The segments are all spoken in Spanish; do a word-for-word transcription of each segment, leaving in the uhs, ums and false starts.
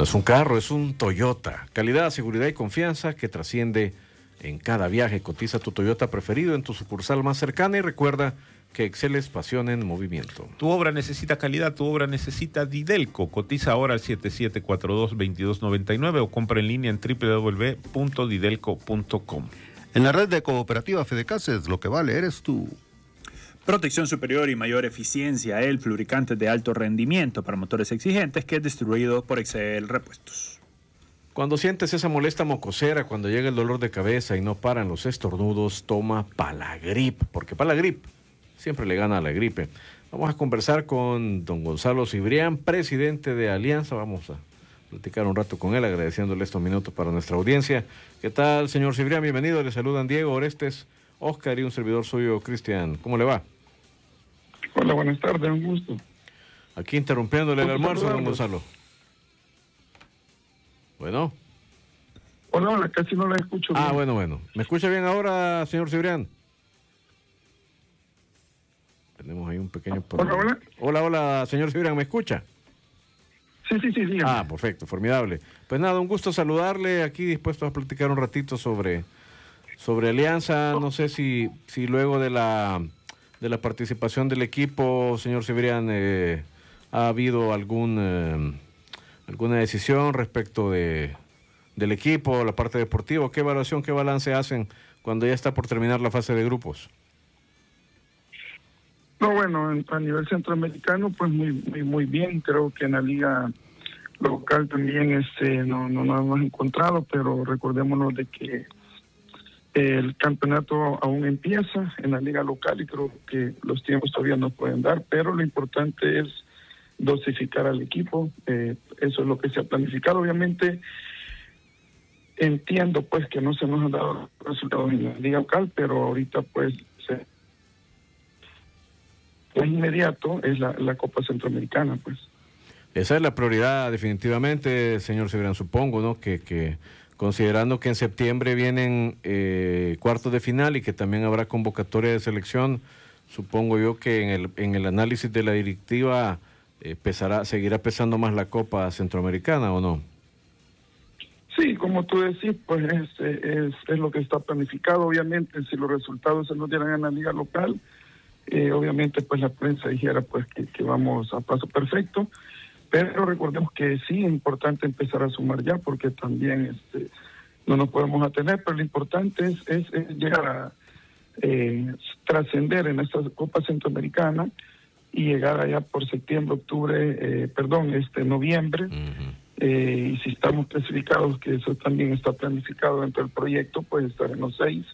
No es un carro, es un Toyota. Calidad, seguridad y confianza que trasciende en cada viaje. Cotiza tu Toyota preferido en tu sucursal más cercana y recuerda que Excel es pasión en movimiento. Tu obra necesita calidad, tu obra necesita Didelco. Cotiza ahora al siete siete cuatro dos, dos dos nueve nueve o compra en línea en doble u doble u doble u punto didelco punto com. En la red de Cooperativa Fedecases, lo que vale eres tú. Protección superior y mayor eficiencia, el lubricante de alto rendimiento para motores exigentes que es distribuido por Excel Repuestos. Cuando sientes esa molesta mocosera, cuando llega el dolor de cabeza y no paran los estornudos, toma Palagrip, porque Palagrip siempre le gana a la gripe. Vamos a conversar con don Gonzalo Cibrián, presidente de Alianza. Vamos a platicar un rato con él, agradeciéndole estos minutos para nuestra audiencia. ¿Qué tal, señor Cibrián? Bienvenido. Le saludan Diego, Orestes, Oscar y un servidor suyo, Cristian. ¿Cómo le va? Hola, buenas tardes, un gusto. Aquí interrumpiéndole el almuerzo, don Gonzalo. Bueno. Hola, hola, casi no la escucho bien. Ah, bueno, bueno. ¿Me escucha bien ahora, señor Cibrián? Tenemos ahí un pequeño problema. Hola, hola. Hola, hola, señor Cibrián, ¿me escucha? Sí, sí, sí, sí. Ah, perfecto, formidable. Pues nada, un gusto saludarle, aquí dispuesto a platicar un ratito sobre, sobre Alianza. No sé si, si luego de la, de la participación del equipo, señor Cibrián, eh, ha habido algún, eh, alguna decisión respecto de, del equipo, la parte deportiva. ¿Qué evaluación, qué balance hacen cuando ya está por terminar la fase de grupos? No, bueno, a nivel centroamericano, pues muy muy muy bien. Creo que en la liga local también este no no nos hemos encontrado, pero recordémonos de que el campeonato aún empieza en la liga local y creo que los tiempos todavía no pueden dar, pero lo importante es dosificar al equipo. Eh, eso es lo que se ha planificado. Obviamente entiendo pues que no se nos han dado resultados en la liga local, pero ahorita pues se lo inmediato es la, la Copa Centroamericana, pues. Esa es la prioridad definitivamente, señor Cibrián, supongo, ¿no? Que, que considerando que en septiembre vienen eh, cuartos de final y que también habrá convocatoria de selección, supongo yo que en el, en el análisis de la directiva eh, pesará, seguirá pesando más la Copa Centroamericana, ¿o no? Sí, como tú decís, pues es, es, es lo que está planificado. Obviamente, si los resultados se nos dieran en la liga local, Eh, obviamente pues la prensa dijera pues que, que vamos a paso perfecto, pero recordemos que sí es importante empezar a sumar ya porque también este no nos podemos atener, pero lo importante es, es, es llegar a eh, trascender en esta Copa Centroamericana y llegar allá por septiembre, octubre, eh, perdón, este noviembre. Uh-huh. eh, y si estamos clasificados, que eso también está planificado dentro del proyecto, pues estar en los seis,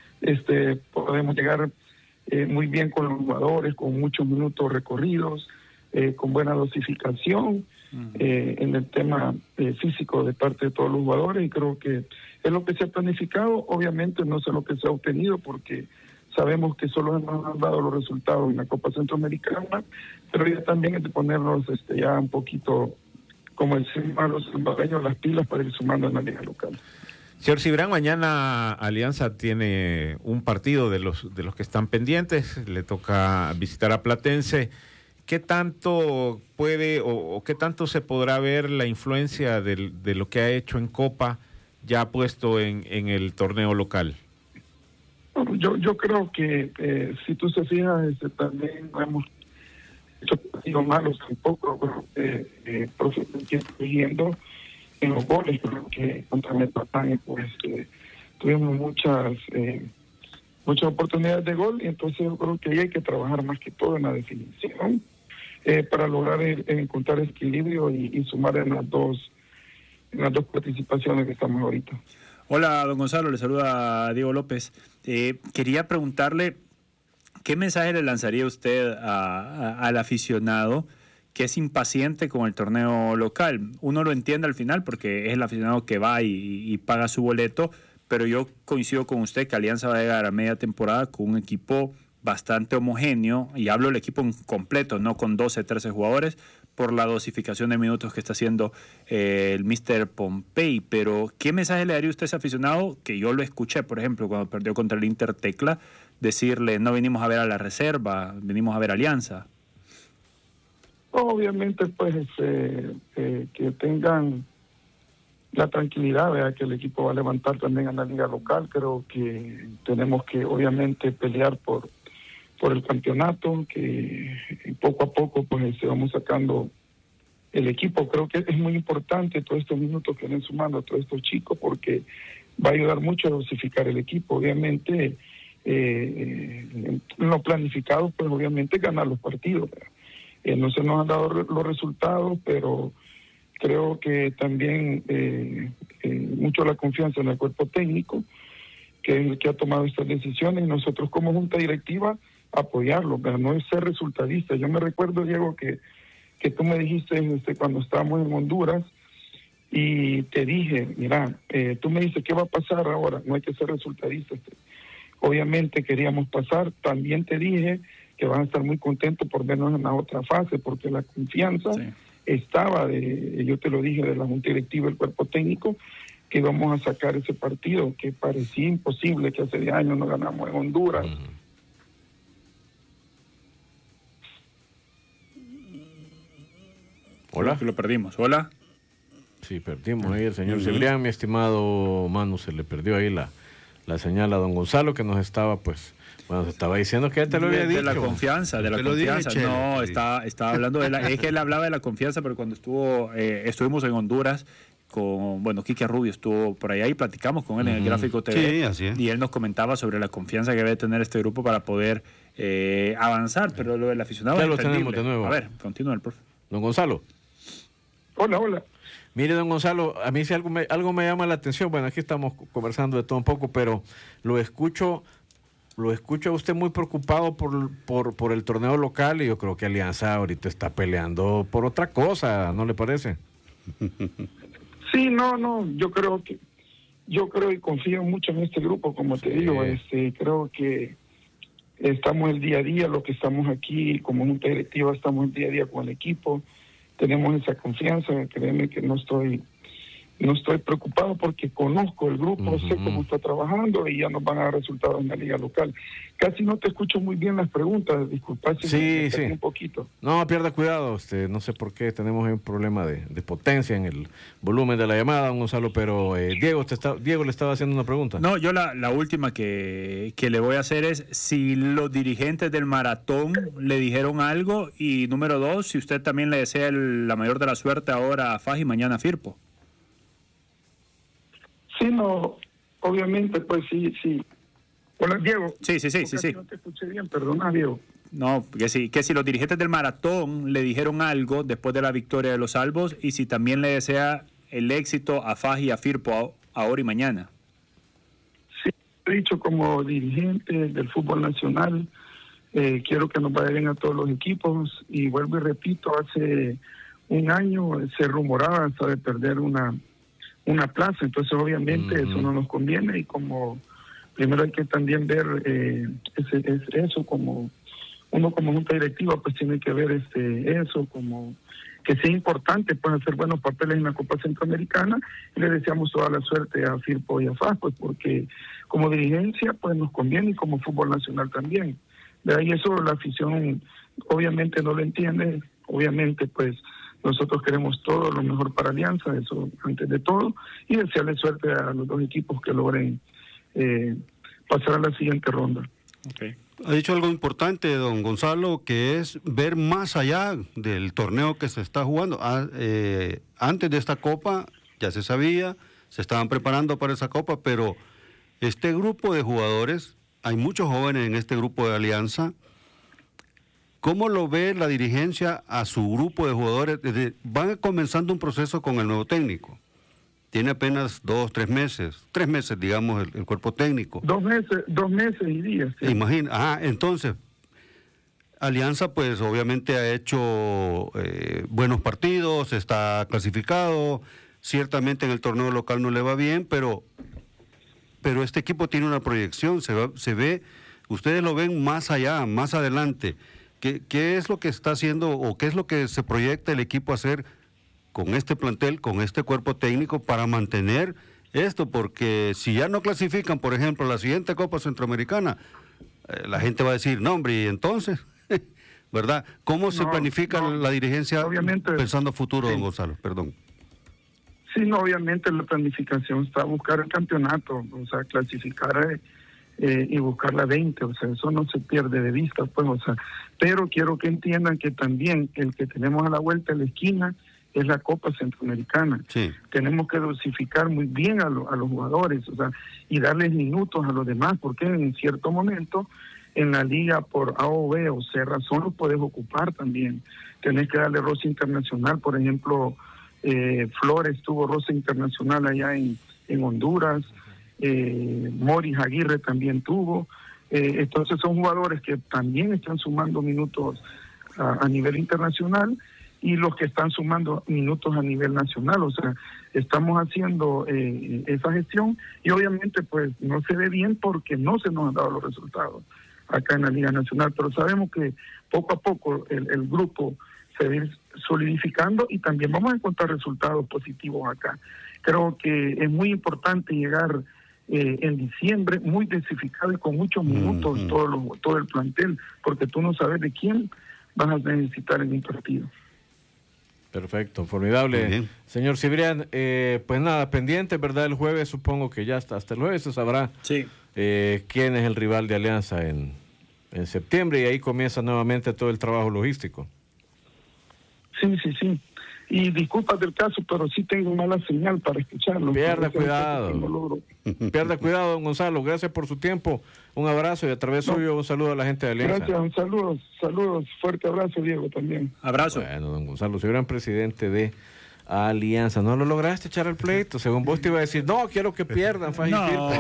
este podemos llegar Eh, muy bien con los jugadores, con muchos minutos recorridos, eh, con buena dosificación uh-huh. eh, en el tema eh, físico de parte de todos los jugadores, y creo que es lo que se ha planificado. Obviamente no sé lo que se ha obtenido porque sabemos que solo nos han dado los resultados en la Copa Centroamericana, pero ya también es de ponernos este, ya un poquito, como decimos a los salvadoreños, las pilas para ir sumando en la liga local. Señor Cibrián, mañana Alianza tiene un partido de los de los que están pendientes, le toca visitar a Platense. ¿Qué tanto puede o, o qué tanto se podrá ver la influencia de, de lo que ha hecho en Copa ya puesto en, en el torneo local? Bueno, yo yo creo que eh, si tú se fijas, este, también no hemos hecho partidos malos tampoco, pero eh, eh, profe, siguiendo en los goles. Creo que contra Metatán pues eh, tuvimos muchas eh, muchas oportunidades de gol, y entonces yo creo que ahí hay que trabajar más que todo en la definición eh, para lograr el, el encontrar equilibrio y, y sumar en las dos en las dos participaciones que estamos ahorita. Hola, don Gonzalo, le saluda Diego López. Eh, quería preguntarle ¿qué mensaje le lanzaría usted a, a, al aficionado que es impaciente con el torneo local? Uno lo entiende al final porque es el aficionado que va y, y paga su boleto, pero yo coincido con usted que Alianza va a llegar a media temporada con un equipo bastante homogéneo, y hablo del equipo completo, no con doce, trece jugadores, por la dosificación de minutos que está haciendo eh, el míster Pompey. Pero ¿qué mensaje le daría usted a ese aficionado que yo lo escuché, por ejemplo, cuando perdió contra el Inter Tecla, decirle no venimos a ver a la reserva, venimos a ver a Alianza? Obviamente pues eh, eh, que tengan la tranquilidad, ¿verdad? Que el equipo va a levantar también a la liga local. Creo que tenemos que obviamente pelear por, por el campeonato, que poco a poco pues se vamos sacando el equipo. Creo que es muy importante todos estos minutos que vienen sumando a todos estos chicos, porque va a ayudar mucho a dosificar el equipo. Obviamente, eh, en lo planificado, pues obviamente ganar los partidos. Eh, no se nos han dado re- los resultados, pero creo que también eh, eh, mucho la confianza en el cuerpo técnico, que es el que ha tomado estas decisiones, y nosotros como junta directiva apoyarlo, pero no es ser resultadista. Yo me recuerdo, Diego, que, que tú me dijiste este, cuando estábamos en Honduras, y te dije, mira, eh, tú me dices, ¿qué va a pasar ahora? No hay que ser resultadistas. Obviamente queríamos pasar. También te dije que van a estar muy contentos por vernos en la otra fase, porque la confianza sí. estaba, de, yo te lo dije, de la junta directiva del cuerpo técnico, que íbamos a sacar ese partido, que parecía imposible, que hace diez años no ganamos en Honduras. Uh-huh. Hola. Que lo perdimos. Hola. Sí, perdimos ahí el señor uh-huh. Cebrián, mi estimado Manu, se le perdió ahí la, la señal a don Gonzalo, que nos estaba, pues, bueno, se estaba diciendo que ya te lo había de, dicho. De la confianza, de la confianza. Dije, no, sí. está, estaba hablando de la, es que él hablaba de la confianza, pero cuando estuvo, eh, estuvimos en Honduras con, bueno, Quique Rubio estuvo por allá y platicamos con él uh-huh. en el Gráfico T V. Sí, así es. Y él nos comentaba sobre la confianza que debe tener este grupo para poder eh, avanzar, pero lo del aficionado ya es lo tenemos de nuevo. A ver, continúa el profe. Don Gonzalo. Hola, hola. Mire, don Gonzalo, a mí si algo me, algo me llama la atención, bueno, aquí estamos conversando de todo un poco, pero lo escucho, lo escucho a usted muy preocupado por, por, por el torneo local, y yo creo que Alianza ahorita está peleando por otra cosa, ¿no le parece? Sí, no, no, yo creo que, yo creo y confío mucho en este grupo, como te sí. digo, este, creo que estamos el día a día, lo que estamos aquí como junta directiva, estamos el día a día con el equipo. Tenemos esa confianza, créeme que no estoy no estoy preocupado porque conozco el grupo, uh-huh. sé cómo está trabajando y ya nos van a dar resultados en la liga local. Casi no te escucho muy bien las preguntas, disculpa si sí, me sí. un poquito. No, pierda cuidado, este, no sé por qué tenemos un problema de, de potencia en el volumen de la llamada, don Gonzalo, pero eh, Diego, te está, Diego le estaba haciendo una pregunta. No, yo la, la última que, que le voy a hacer es si los dirigentes del maratón le dijeron algo, y número dos, si usted también le desea el, la mayor de la suerte ahora a F A J y mañana a Firpo. Sí, no, obviamente, pues sí, sí. Hola, Diego. Sí, sí, sí, sí, sí. No te escuché bien, perdona, Diego. No, que sí, que si los dirigentes del maratón le dijeron algo después de la victoria de los Albos, y si también le desea el éxito a F A J y a Firpo ahora y mañana. Sí, he dicho como dirigente del fútbol nacional, eh, quiero que nos vaya bien a todos los equipos, y vuelvo y repito, hace un año se rumoraba hasta de perder una una plaza, entonces obviamente uh-huh. eso no nos conviene, y como primero hay que también ver eh, ese, es, eso como uno como junta directiva pues tiene que ver este eso como que sea importante, pues hacer buenos papeles en la Copa Centroamericana, y le deseamos toda la suerte a Firpo y a F A J, pues porque como dirigencia pues nos conviene, y como fútbol nacional también. De ahí eso la afición obviamente no lo entiende, obviamente pues nosotros queremos todo lo mejor para Alianza, eso antes de todo, y desearle suerte a los dos equipos que logren eh, pasar a la siguiente ronda. Okay. Ha dicho algo importante, don Gonzalo, que es ver más allá del torneo que se está jugando. Ah, eh, antes de esta Copa ya se sabía, se estaban preparando para esa Copa, pero este grupo de jugadores, hay muchos jóvenes en este grupo de Alianza. ¿Cómo lo ve la dirigencia a su grupo de jugadores? Desde, van comenzando un proceso con el nuevo técnico. Tiene apenas dos, tres meses, tres meses, digamos, el, el cuerpo técnico. Dos meses, dos meses y días. Sí. Imagina, ah, entonces, Alianza, pues, obviamente ha hecho eh, buenos partidos, está clasificado, ciertamente en el torneo local no le va bien, pero, pero este equipo tiene una proyección, se, va, se ve, ustedes lo ven más allá, más adelante. ¿Qué, ¿Qué es lo que está haciendo o qué es lo que se proyecta el equipo a hacer con este plantel, con este cuerpo técnico para mantener esto? Porque si ya no clasifican, por ejemplo, la siguiente Copa Centroamericana, eh, la gente va a decir, no, hombre, ¿y entonces? ¿Verdad? ¿Cómo se no, planifica no, la dirigencia pensando a futuro, sí. don Gonzalo? Perdón. Sí, no, obviamente la planificación está buscar el campeonato, o sea, clasificar eh, y buscar la veinte, o sea, eso no se pierde de vista, pues, o sea, pero quiero que entiendan que también el que tenemos a la vuelta de la esquina es la Copa Centroamericana. Sí. Tenemos que dosificar muy bien a, lo, a los jugadores, o sea, y darles minutos a los demás, porque en cierto momento en la liga por A o B o C razón lo puedes ocupar también. Tenés que darle roce internacional, por ejemplo, eh, Flores tuvo roce internacional allá en, en Honduras, eh, Moris Aguirre también tuvo, eh, entonces son jugadores que también están sumando minutos a, a nivel internacional y los que están sumando minutos a nivel nacional, o sea, estamos haciendo eh, esa gestión y obviamente pues no se ve bien porque no se nos han dado los resultados acá en la Liga Nacional, pero sabemos que poco a poco el, el grupo se va a ir solidificando y también vamos a encontrar resultados positivos acá. Creo que es muy importante llegar eh, en diciembre muy desificado y con muchos minutos mm-hmm. todo, lo, todo el plantel, porque tú no sabes de quién vas a necesitar en un partido. Perfecto, formidable. Señor Cibrián, eh, pues nada, pendiente, ¿verdad? El jueves, supongo que ya hasta, hasta el jueves se sabrá sí. eh, quién es el rival de Alianza en, en septiembre y ahí comienza nuevamente todo el trabajo logístico. Sí, sí, sí. Y disculpas del caso, pero sí tengo mala señal para escucharlo. Pierda cuidado. Pierda cuidado, don Gonzalo. Gracias por su tiempo. Un abrazo y a través no. suyo un saludo a la gente de Alianza. Gracias, un saludo. Saludos. Fuerte abrazo, Diego, también. Abrazo. Bueno, don Gonzalo, si gran presidente de Alianza. No lo lograste echar al pleito. Según vos te iba a decir, no, quiero que pierdan, Faji no, Firpo.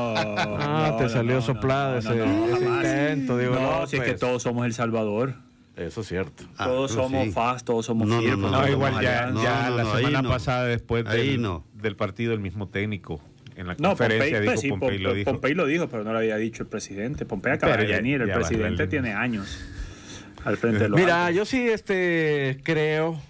Ah, no, te salió no, soplado no, ese, no, no, ese intento, Diego No, López. si es que todos somos El Salvador. Eso es cierto. Ah, todos somos sí. F A S, todos somos no, Firpo. No, no, no, igual ya, no, ya no, la no, semana no. pasada, después del, no. del partido, el mismo técnico en la No, conferencia Pompey, dijo, pues, sí, Pompey Pom- lo dijo. Pompey lo dijo, pero no lo había dicho el presidente. Pompey acaba Pero de ya- venir, el ya presidente va, tiene años al frente de los Mira, altos. yo sí este creo,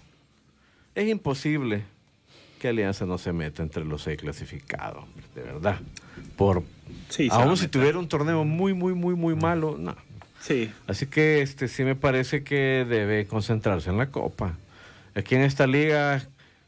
es imposible que Alianza no se meta entre los seis clasificados, de verdad. Por Sí, se va a aún si meter. tuviera un torneo muy, muy, muy, muy malo, no. Sí. Así que este sí me parece que debe concentrarse en la Copa. Aquí en esta liga,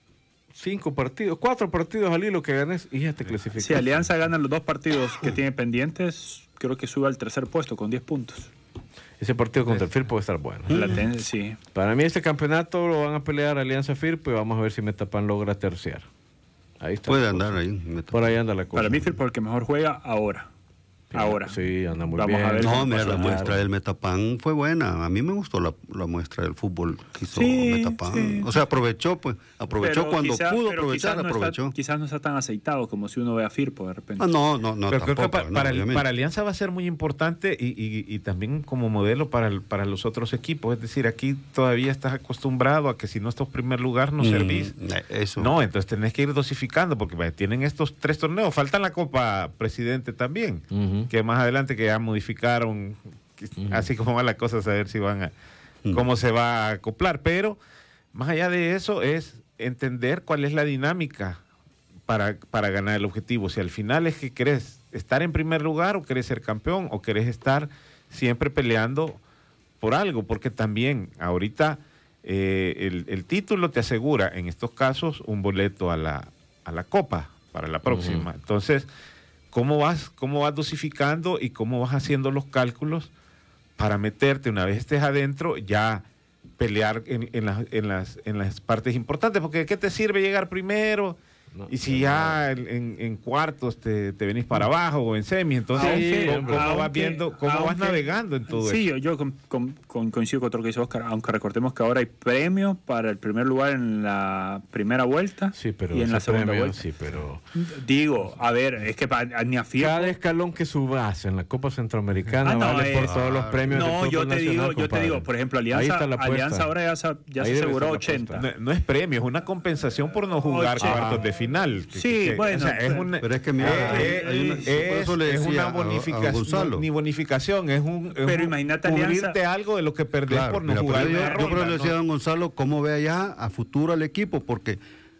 cinco partidos, cuatro partidos al hilo que ganes y ya te clasificas. Si Alianza gana los dos partidos que tiene pendientes, creo que sube al tercer puesto con diez puntos. Ese partido contra el Firpo puede estar bueno. La ten- sí. Para mí este campeonato lo van a pelear Alianza Firpo y vamos a ver si Metapan logra terciar. Ahí está. Puede la andar cosa. ahí. Por ahí anda la cosa. Para mí, Firpo el que mejor juega ahora. Ahora. Sí, anda muy Vamos bien. a ver. No, Eso mira, pasa, la claro. muestra del Metapan fue buena. A mí me gustó la, la muestra del fútbol que hizo Sí, Metapan. sí. O sea, aprovechó, pues. Aprovechó Pero cuando quizá- pudo pero aprovechar, quizás no aprovechó. Está, quizás no está tan aceitado como si uno ve a Firpo de repente. Ah, no, no, no. Pero creo que tampoco, para, no, para, obviamente. para Alianza va a ser muy importante y, y, y también como modelo para, el- para los otros equipos. Es decir, aquí todavía estás acostumbrado a que si no estás en primer lugar no Mm, servís. Eso. No, entonces tenés que ir dosificando porque vaya, tienen estos tres torneos. Falta la Copa Presidente también, Ujú. que más adelante que ya modificaron, que- Ujú. así como va la cosa, a saber si van a, Mm. cómo se va a acoplar. Pero más allá de eso es entender cuál es la dinámica para, para ganar el objetivo. Si al final es que querés estar en primer lugar o querés ser campeón o querés estar siempre peleando por algo, porque también ahorita eh, el, el título te asegura en estos casos un boleto a la, a la Copa para la próxima. Ujú. Entonces, ¿cómo vas, cómo vas dosificando y cómo vas haciendo los cálculos para meterte una vez estés adentro ya pelear en, en, las, en, las, en las partes importantes? Porque ¿de qué te sirve llegar primero? No, Y si no, ya en, en cuartos te, te venís para abajo o en semis, entonces Sí, ¿cómo, cómo vas aunque- viendo, cómo vas aunque- navegando en todo Sí, eso? yo, yo con- con- con- coincido con todo lo que dice Oscar, aunque recordemos que ahora hay premio para el primer lugar en la primera vuelta Sí, pero y en ese la segunda premio, vuelta. sí, pero Digo, a ver, es que pa- ni a Firpo... cada escalón que subas en la Copa Centroamericana Ah, no, vale eh, por todos los premios del No, fútbol yo te nacional, digo, yo te compadre. digo, por ejemplo, Ahí Alianza, está la apuesta. Alianza ahora ya, se- ya Ahí se debe aseguró estar la ochenta. apuesta. No, no es premio, es una compensación por no jugar Oye. cuartos de final. Que- Sí, que- bueno, o sea, es pero- una, Pero es que mira, eh, hay- hay una- es, por eso le es decía una a- a bonificación, Gonzalo. ni bonificación, es un es Pero un imagínate, cubrirte Alianza- algo de lo que perdés Claro, por no mira, jugar pero yo, en la yo creo que ronda, le decía a ¿no? don Gonzalo cómo ve allá a futuro al equipo, porque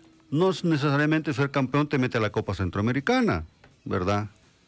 no es necesariamente ser campeón te mete a la Copa Centroamericana, ¿verdad?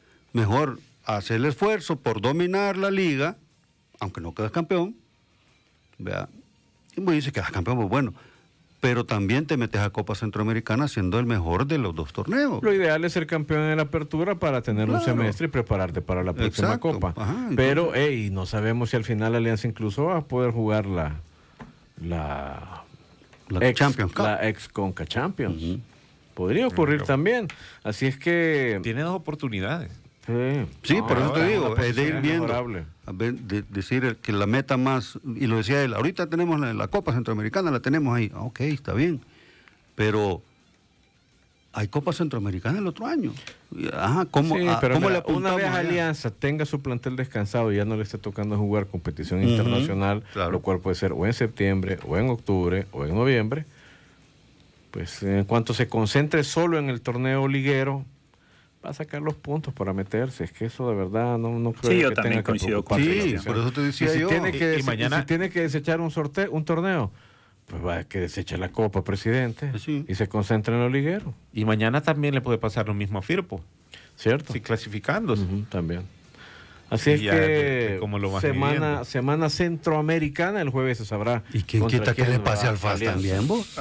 Mejor hacer el esfuerzo por dominar la liga, aunque no quedas campeón, ¿verdad? Y me dice que quedas campeón, pues bueno, pero también te metes a Copa Centroamericana siendo el mejor de los dos torneos. Lo ideal es ser campeón en la apertura para tener Claro. un semestre y prepararte para la próxima Exacto. Copa. Ajá, entonces- Pero, hey, no sabemos si al final Alianza incluso va a poder jugar la la, La ex, Champions Cup. la ex Conca Champions. Ujú. Podría ocurrir Pero- también. Así es que... Tiene dos oportunidades. Sí, Sí, por eso te ahora digo, una es de ir posición viendo, mejorable. a ver, de- decir el- que la meta más, y lo decía él, ahorita tenemos la, la Copa Centroamericana, la tenemos ahí, ah, ok, está bien, pero hay Copa Centroamericana el otro año. Y, Ajá, ¿cómo, Sí, ah, pero ¿cómo mira, le apuntamos una vez allá? Alianza tenga su plantel descansado y ya no le esté tocando jugar competición Ujú, internacional, claro. lo cual puede ser o en septiembre, o en octubre, o en noviembre, pues en cuanto se concentre solo en el torneo liguero, va a sacar los puntos para meterse. Es que eso de verdad no, no creo Sí, yo que también tenga que coincido con preocuparse. Sí, la por eso te Y decía si yo. Tiene que Y- y dese- mañana- y si tiene que desechar un sorteo, un torneo, pues va a que desechar la Copa, presidente, Sí. y se concentre en lo liguero, Y mañana también le puede pasar lo mismo a Firpo, ¿cierto? si clasificándose. Ujú, también. Así Y es ya de- que de cómo lo vas semana, midiendo. semana centroamericana, el jueves se sabrá. ¿Y quién contra quita que quién le va pase al F A S Alianza. también, vos?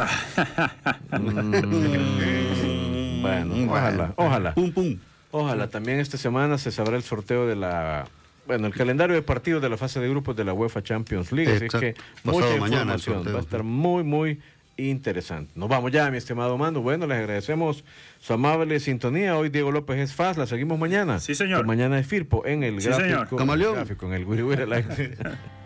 Mm, bueno, ojalá, ojalá. Pum, pum. Ojalá. También esta semana se sabrá el sorteo de la... Bueno, el calendario de partidos de la fase de grupos de la UEFA Champions League. Así es que Exacto. mucha Pasado mañana el información. sorteo, Va a estar sí. muy, muy interesante. Nos vamos ya, mi estimado Mando. Bueno, les agradecemos su amable sintonía. Hoy Diego López es F A S. La seguimos mañana. Sí, señor. Que mañana es Firpo en el Sí, gráfico. señor. Camaleón. Gráfico, en el Guiri Guiri Live.